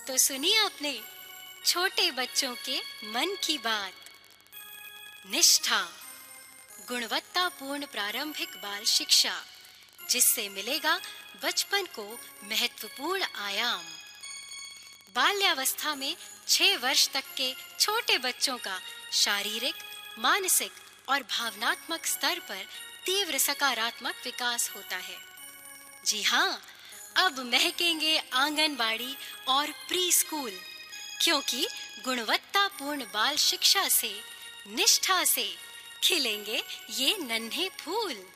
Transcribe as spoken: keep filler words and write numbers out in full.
तो सुनिए अपने छोटे बच्चों के मन की बात। निष्ठा, गुणवत्तापूर्ण प्रारंभिक बाल शिक्षा, जिससे मिलेगा बचपन को महत्वपूर्ण आयाम। बाल्यावस्था में छह वर्ष तक के छोटे बच्चों का शारीरिक, मानसिक और भावनात्मक स्तर पर तीव्र सकारात्मक विकास होता है। जी हाँ, अब महकेंगे आंगनबाड़ी और प्री स्कूल, क्योंकि गुणवत्तापूर्ण बाल शिक्षा से, निष्ठा से खिलेंगे ये नन्हे फूल।